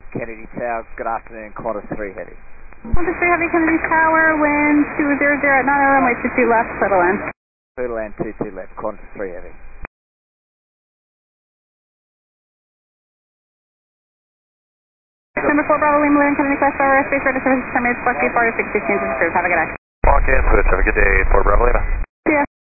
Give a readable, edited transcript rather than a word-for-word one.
Kennedy Tower, good afternoon, Qantas 3 heading. Qantas 3 Heavy Kennedy Tower, wind 200 at 90, runway 22 left, settle in. Settle in, 22 left, Qantas 3 heading. Number 4 Bravo Lima, Lynn, Kennedy Class Tower, space ready service terminates, flight 4 to 615 to the have a good day. Okay, switch, have a good day, 4 Bravo Lima.